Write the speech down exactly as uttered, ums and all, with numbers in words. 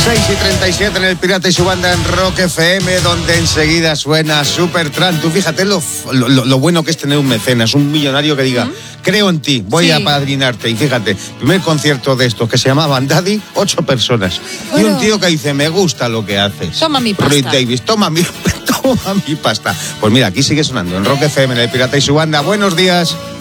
seis y treinta y siete en el Pirata y su banda en Rock F M, donde enseguida suena Supertramp. Tú fíjate lo, lo, lo bueno que es tener un mecenas, un millonario que diga, ¿Mm? creo en ti, voy sí. a apadrinarte. Y fíjate, primer concierto de estos que se llamaban Daddy, ocho personas. Bueno. Y un tío que dice, me gusta lo que haces. Toma mi pasta. Rick Davis, toma mi, toma mi pasta. Pues mira, aquí sigue sonando en Rock F M, en el Pirata y su banda. Buenos días.